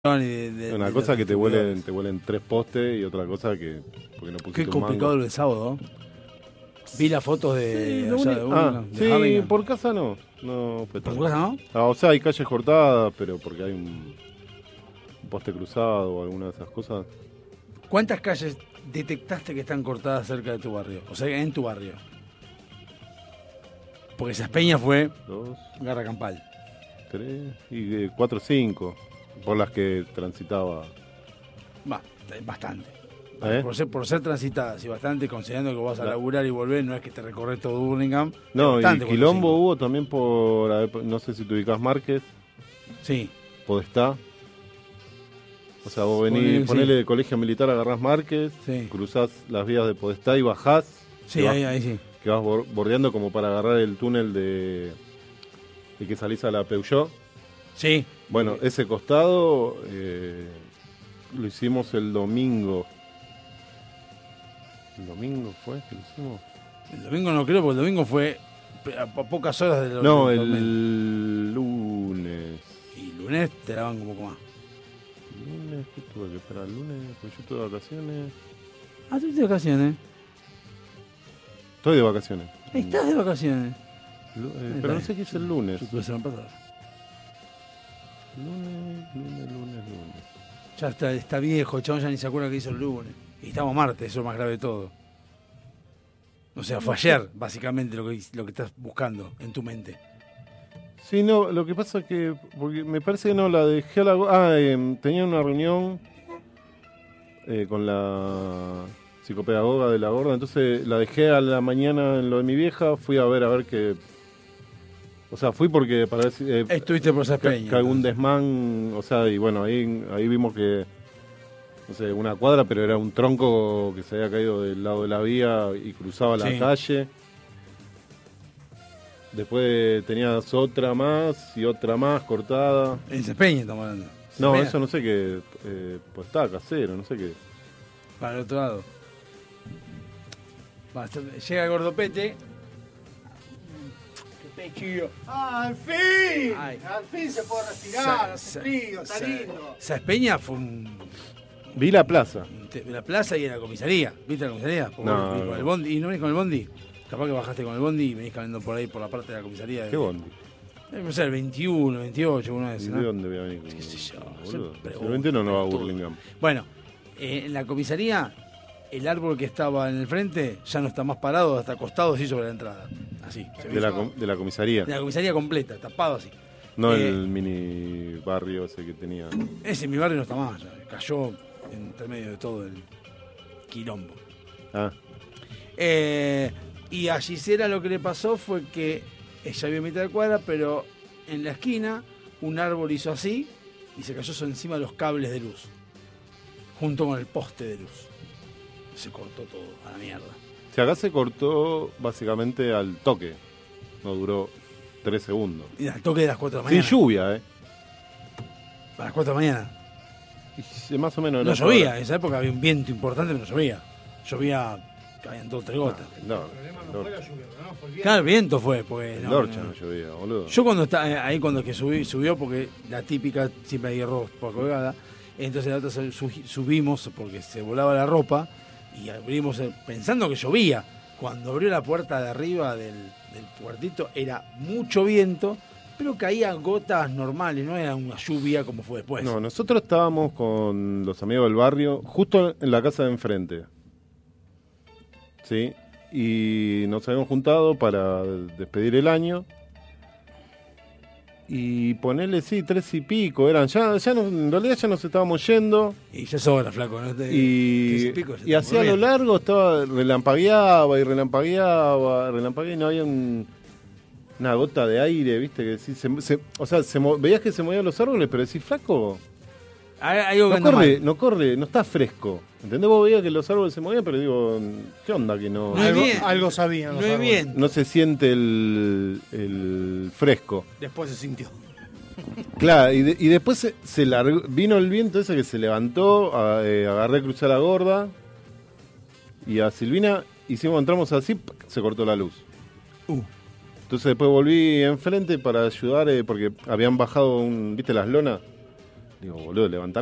Una cosa que te vuelen 3 postes y otra cosa que porque no pusiste Qué un complicado mango. lo del sábado. Vi las fotos de Sí, allá de Burlingame, de Havilland. por casa no fue ¿Por tanto. tu casa no? O sea, hay calles cortadas, pero porque hay un poste cruzado o alguna de esas cosas. ¿Cuántas calles detectaste que están cortadas cerca de tu barrio? O sea, en tu barrio. Porque Saspeña fue 2, Garra Campal. 3 y 4, 5 por las que transitaba. Va, bastante. ¿Eh? Por ser transitadas y bastante, considerando que vas a laburar y volver, no es que te recorres todo Burlingame. No, bastante, y quilombo 4 o 5. hubo también por, no sé si te ubicás Márquez, Sí. Podestá. O sea, vos ponele de Colegio Militar, agarrás Márquez, Sí. cruzás las vías de Podestá y bajás. Sí, ahí sí. Que vas bordeando como para agarrar el túnel de que salís a la Peugeot. Sí. Bueno, ese costado lo hicimos el domingo. ¿El domingo fue que lo hicimos? El domingo no creo, porque el domingo fue a pocas horas del No, del el lunes. Y lunes te daban como un poco más. ¿El lunes? ¿Qué tuve que esperar? ¿El lunes? Pues yo estuve de vacaciones. Ah, tú estás de vacaciones. Estoy de vacaciones. Estás de vacaciones. Pero no sé qué es el lunes. Yo tuve semana pasada. Lunes. Ya está viejo, el chabón ya ni se acuerda que hizo el lunes. Y estamos martes, eso es lo más grave de todo. O sea, fue ayer, básicamente, lo que estás buscando en tu mente. Sí, no, lo que pasa es que porque me parece que no la dejé a la... tenía una reunión con la psicopedagoga de la gorda, entonces la dejé a la mañana en lo de mi vieja, fui a ver qué... O sea, fui porque para ver si... Estuviste por Saspeña. Que algún desmán, o sea, y bueno, ahí vimos que, no sé, una cuadra, pero era un tronco que se había caído del lado de la vía y cruzaba la calle. Después tenías otra más y otra más cortada. En Saspeña estamos hablando. No, Saspeña. eso no sé qué, pues estaba casero, no sé qué. Para el otro lado. Llega el gordopete. ¡Qué pechillo! ¡Al fin! Ay. ¡Al fin se puede respirar! Hace frío, está lindo. Saspeña fue Vi la plaza. la plaza y en la comisaría. ¿Viste la comisaría? No, Con no. el bondi. ¿Y no venís con el bondi? Capaz que bajaste con el bondi y venís caminando por ahí, por la parte de la comisaría. ¿Qué bondi? Debe ser el 21, 28, uno de ¿Y esos, de ¿no? dónde voy a venir? ¿Qué sé yo? Boludo? Siempre El 21 no va a todo. Burlingame. Bueno, en la comisaría, el árbol que estaba en el frente ya no está más parado, está acostado así sobre la entrada. Así. se ve. De la comisaría. De la comisaría completa, tapado así. No el mini barrio ese que tenía. Ese en mi barrio no está más, ya cayó entre medio de todo el quilombo. Ah, Y a Gisela lo que le pasó fue que ella vio mitad de cuadra, pero en la esquina un árbol hizo así y se cayó encima de los cables de luz, junto con el poste de luz. Se cortó todo a la mierda. si acá se cortó básicamente al toque. No duró 3 segundos. Y al toque de las 4 de la Sin mañana. lluvia, A las 4 de la mañana. Y más o menos. No llovía, en esa época había un viento importante, pero no llovía. Llovía, caían 2 o 3 gotas. No, El problema no fue la lluvia, ¿no? Fue el viento. Claro, el viento fue, porque en no, Dorcha no. no llovía, boludo. Yo cuando está ahí cuando que subió, porque la típica siempre hay hierro por colgada, entonces la otra subimos porque se volaba la ropa y abrimos pensando que llovía. Cuando abrió la puerta de arriba del cuartito era mucho viento, pero caían gotas normales, no era una lluvia como fue después. No, nosotros estábamos con los amigos del barrio, justo en la casa de enfrente. ¿Sí? Y nos habíamos juntado para despedir el año. Y ponerle, sí, 3 y pico eran. Ya no, en realidad ya nos estábamos yendo. Y ya sobra, flaco, ¿no? Y así a lo largo estaba, relampagueaba y no había una gota de aire, viste, que sí, veías que se movían los árboles, pero decís, flaco, Hay algo que anda mal. no corre, no está fresco. ¿Entendés? Vos veías que los árboles se movían, pero digo, ¿qué onda que no? No es bien. Algo sabían los No es árboles. bien. No se siente el fresco. Después se sintió. Claro, y después se largó, vino el viento ese que se levantó, agarré, crucé a la gorda, y a Silvina entramos así, se cortó la luz. Entonces después volví enfrente para ayudar, porque habían bajado ¿viste las lonas? Digo, boludo, levantá